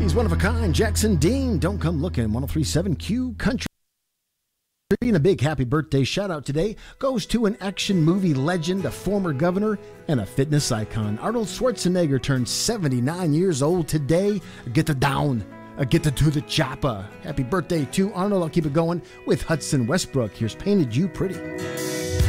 He's one of a kind. Jackson Dean, Don't Come Looking, 1037 Q Country. And a big happy birthday shout out today goes to an action movie legend, a former governor, and a fitness icon. Arnold Schwarzenegger turned 79 years old today. Get the down. Get to the chopper. Happy birthday to Arnold. I'll keep it going with Hudson Westbrook. Here's Painted You Pretty.